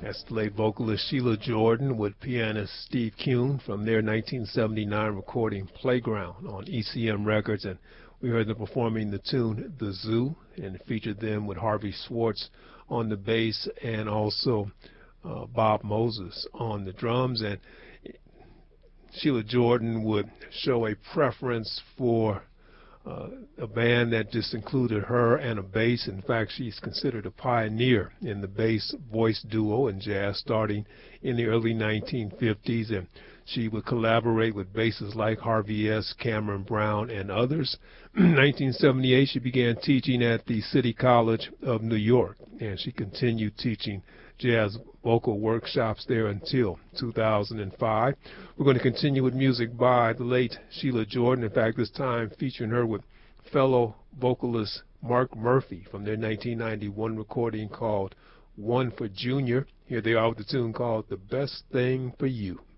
That's the late vocalist Sheila Jordan with pianist Steve Kuhn from their 1979 recording Playground on ECM Records, and we heard them performing the tune The Zoo, and featured them with Harvey Swartz on the bass and also Bob Moses on the drums. And Sheila Jordan would show a preference for a band that just included her and a bass. In fact, she's considered a pioneer in the bass voice duo in jazz starting in the early 1950s, and she would collaborate with bassists like Harvey S., Cameron Brown, and others. In 1978, she began teaching at the City College of New York, and she continued teaching jazz vocal workshops there until 2005. We're going to continue with music by the late Sheila Jordan. In fact, this time featuring her with fellow vocalist Mark Murphy from their 1991 recording called One for Junior. Here they are with the tune called The Best Thing for You.